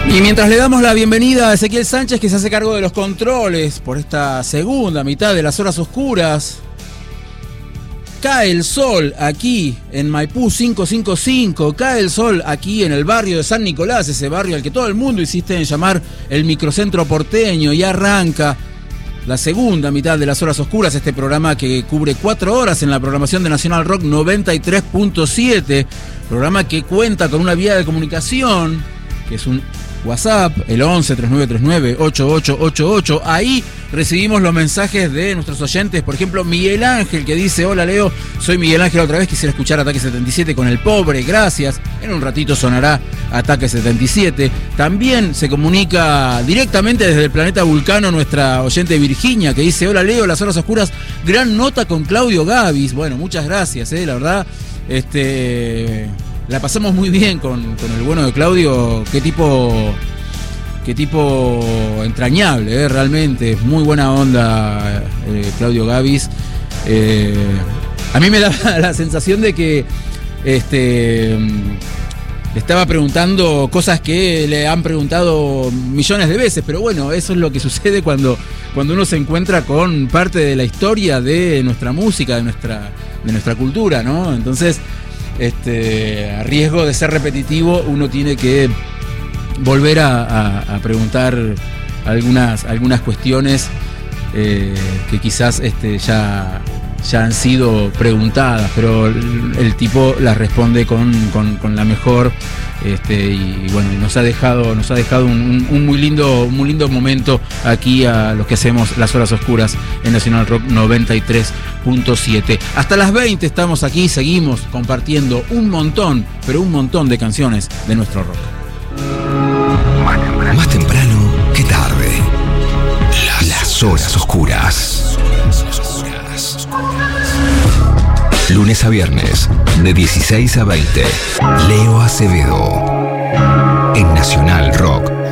Y mientras le damos la bienvenida a Ezequiel Sánchez, que se hace cargo de los controles por esta segunda mitad de las horas oscuras, cae el sol aquí en Maipú 555, cae el sol aquí en el barrio de San Nicolás, ese barrio al que todo el mundo insiste en llamar el microcentro porteño, y arranca la segunda mitad de las horas oscuras, este programa que cubre 4 horas en la programación de Nacional Rock 93.7, programa que cuenta con una vía de comunicación, que es un WhatsApp, el 11-3939-8888. Ahí recibimos los mensajes de nuestros oyentes. Por ejemplo, Miguel Ángel, que dice: hola Leo, soy Miguel Ángel otra vez, quisiera escuchar Ataque 77 con El Pobre, gracias. En un ratito sonará Ataque 77. También se comunica directamente desde el planeta Vulcano nuestra oyente Virginia, que dice: hola Leo, las horas oscuras, gran nota con Claudio Gavis. Bueno, muchas gracias, la verdad, la pasamos muy bien con el bueno de Claudio. Qué tipo entrañable, realmente. Muy buena onda, Claudio Gavis. A mí me da la sensación de que le estaba preguntando cosas que le han preguntado millones de veces, pero bueno, eso es lo que sucede cuando uno se encuentra con parte de la historia de nuestra música, de nuestra cultura, ¿no? Entonces, a riesgo de ser repetitivo, uno tiene que volver a preguntar algunas cuestiones que quizás ya han sido preguntadas, pero el tipo las responde con la mejor, y bueno, nos ha dejado un muy lindo momento aquí a los que hacemos las horas oscuras en Nacional Rock 93.7. Hasta las 20 estamos aquí, seguimos compartiendo un montón de canciones de nuestro rock. Más temprano que tarde. Las horas oscuras. Lunes a viernes, de 16 a 20. Leo Acevedo, en Nacional Rock